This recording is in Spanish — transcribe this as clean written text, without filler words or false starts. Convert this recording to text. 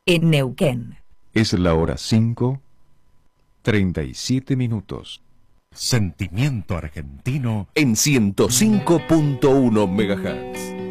en Neuquén. Es la hora 5:37. Sentimiento argentino en 105.1 MHz.